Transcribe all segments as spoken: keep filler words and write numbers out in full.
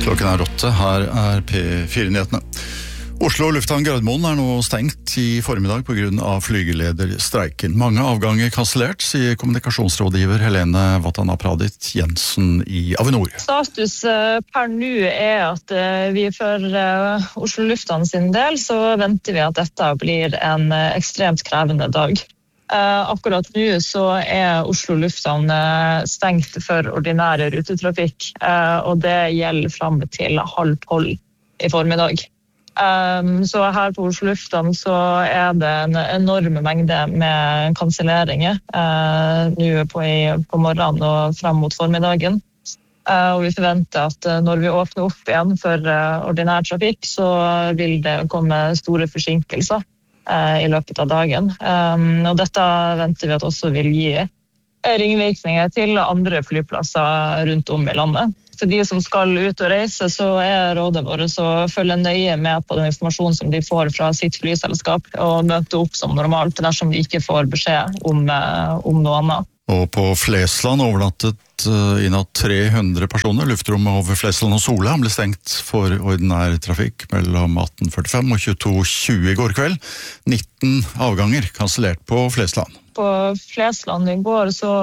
Klokken er åtte, her er P fire-nyhetene. Oslo Lufthavn Gardermoen er nå stengt i formiddag på grunn av flygelederstreiken. Mange avganger kansellert, sier kommunikasjonsrådgiver Helene Watanapradit Jensen i Avinor. Status per nå er at vi for Oslo Lufthavn sin del så venter vi at dette blir en ekstremt krevende dag. Akkurat nå så er Oslo Lufthavn stengt for ordinære rutetrafikk, og det gjelder frem til halv tolv i formiddag. Så her på Oslo Lufthavn så er det en enorm mengde med kanselleringer nå på, på morgenen og frem mot formiddagen. Og vi forventer at når vi åpner opp igjen for ordinær trafikk, så vil det komme store forsinkelser i løpet av dagen. Og dette venter vi at også vil gi ringvirkninger til andre flyplasser rundt om i landet. For de som skal ut og reise, så er rådet vårt å følge nøye med på den informasjonen som de får fra sitt flyselskap, og møte opp som normalt dersom de ikke får beskjed om, om noe annet. Og på Flesland overnattet i natt tre hundre personer. Luftrommet over Flesland og Sola ble stengt for ordinær trafikk mellom atten førtifem og tjueto tjue i går kveld. nitten avganger kansellert på Flesland. På Flesland i går så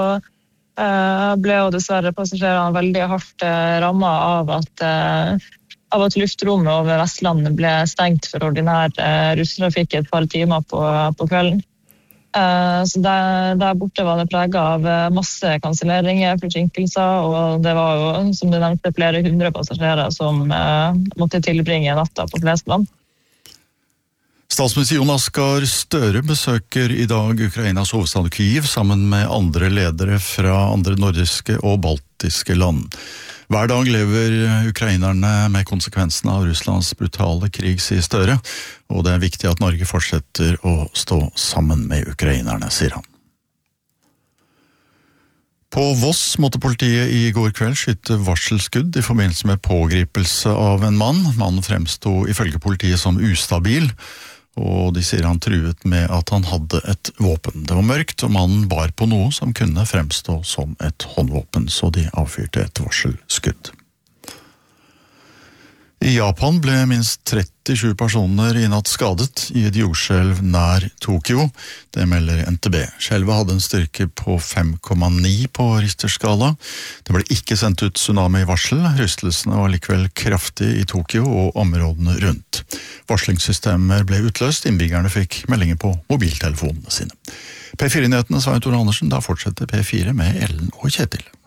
eh, ble jo dessverre passasjerene veldig hardt eh, rammet av at, eh, av at luftrommet over Vestlandet ble stengt for ordinær eh, russetrafikk et par timer på, på kvelden. Så der, der borte var det preget av masse kanselleringer, forsinkelser, og det var jo, som du nevnte, flere hundre passasjerer som eh, måtte tilbringe natta på Flesland. Statsminister Jonas Gahr Støre besøker i dag Ukrainas hovedstad Kyiv sammen med andre ledere fra andre nordiske og baltiske land. Hver dag lever ukrainerne med konsekvensene av Russlands brutale krig, sier Støre, og det er viktig at Norge fortsetter å stå sammen med ukrainerne, sier han. På Voss måtte politiet i går kveld skyte varselskudd i forbindelse med pågripelse av en mann. Mannen fremstod ifølge politiet som ustabil, og de sier han truet med at han hadde et våpen. Det var mørkt, og mannen bar på noe som kunne fremstå som et håndvåpen, så de avfyrte et varselskudd. I Japan ble minst trettisju personer i natt skadet i et jordskjelv nær Tokyo. Det melder N T B. Skjelvet hadde en styrke på fem komma ni på Richter-skala. Det ble ikke sendt ut tsunami-varsel. Rystelsene var likevel kraftige i Tokyo og områdene rundt. Varslingssystemer ble utløst, innbyggerne fikk meldinger på mobiltelefonene sine. P fire-nyhetene, Svein Tore Andersen, da fortsetter P fire med Ellen og Kjetil.